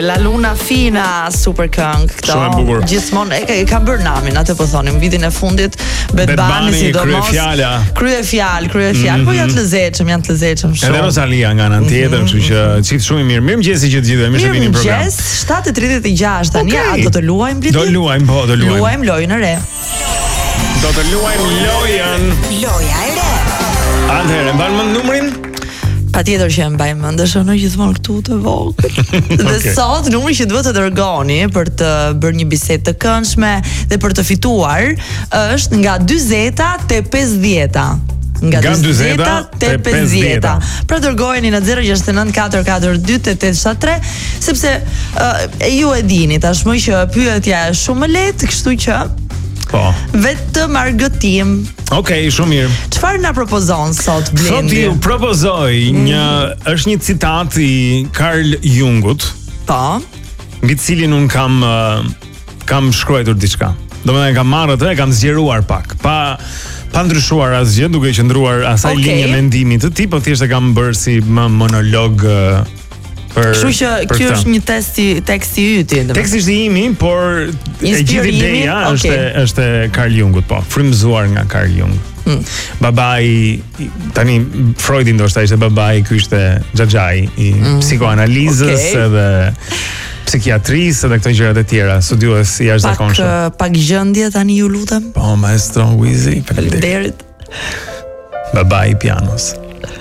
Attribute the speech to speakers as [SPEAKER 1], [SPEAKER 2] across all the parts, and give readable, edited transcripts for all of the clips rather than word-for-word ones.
[SPEAKER 1] La Luna Fina, super këngë këto.
[SPEAKER 2] Shumë e bukur.
[SPEAKER 1] Gjithmonë e ka bërë namin, atë po thonim, vitin e fundit, Bad Bunny sidomos. Krye fjalë. Po janë të lezetshëm shumë.
[SPEAKER 2] Edhe Rosalia nga anën tjetër, kështu që çift shumë i mirë. Mirëmëngjes që të gjithëve, mirë se vini në program.
[SPEAKER 1] Mirëmëngjes, 7:36 tani, a do të luajmë Bliti?
[SPEAKER 2] Do luajmë.
[SPEAKER 1] Luajmë lojën e re.
[SPEAKER 2] Do të luajmë lojën.
[SPEAKER 3] Loja e re.
[SPEAKER 2] Atëherë, mban mend numrin?
[SPEAKER 1] Patjetër që e mbaj mend, është në gjithmonë këtu të vogël. Dhe sot numri që duhet të dërgoni për të bërë një bisedë të këndshme dhe për të fituar është nga 40 te 50. Nga 40 te 50. Pra dërgojeni në 069 442 8873 sepse ju e dini tashmë që pyetja është shumë e lehtë, kështu që
[SPEAKER 2] po.
[SPEAKER 1] Vetëm argëtim.
[SPEAKER 2] Okej, shumë mirë.
[SPEAKER 1] Çfarë na propozon sot Blendi?
[SPEAKER 2] Sot ju propozoj është një citat i Carl Jungut.
[SPEAKER 1] Po.
[SPEAKER 2] Mbi të cilin un kam shkruar diçka. Domethënë kam marrë atë, e kam zgjeruar pak. Pa ndryshuar asgjë, duke qëndruar asaj linje mendimi të tij, po thjesht e kam bërë si monolog
[SPEAKER 1] Kështu që ky është një teksti i yti.
[SPEAKER 2] Teksti është i imi, por e gjithë ideja është e Carl Jungut, po, frymëzuar nga Carl Jung. Babai, tani Freudi ndoshta ishte babai, ky ishte xhaxhai i psikoanalizës edhe psikiatrisë dhe këto gjërat e tjera, studiues i jashtëzakonshëm.
[SPEAKER 1] Pak gjendje tani ju lutem.
[SPEAKER 2] Po, maestro Wizi,
[SPEAKER 1] faleminderit.
[SPEAKER 2] Babai i pianos.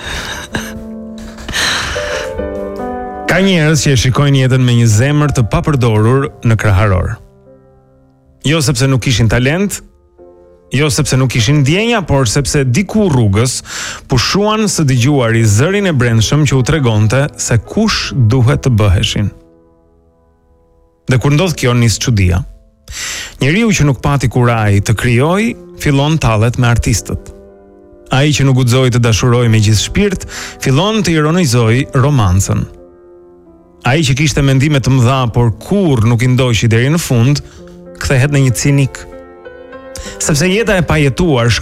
[SPEAKER 2] Ka njerëz që e shikojnë jetën me një zemër të papërdorur në kraharor. Jo sepse nuk kishin talent, jo sepse nuk kishin ndjenja, por sepse diku rrugës pushuan së dëgjuari zërin e brendshëm që u tregonte se kush duhet të bëheshin. Dhe kur ndodh kjo nis çudia. Njeriu që nuk pati kuraj të krijojë, fillon tallet me artistët. Ai që nuk guxoi të dashurojë me gjithë shpirt, fillon të ironizojë romancën. Ai që kishte mendime të mëdha, por kurrë nuk i ndoqi deri në fund, kthehet në një cinik. Sepse jeta e pajetuar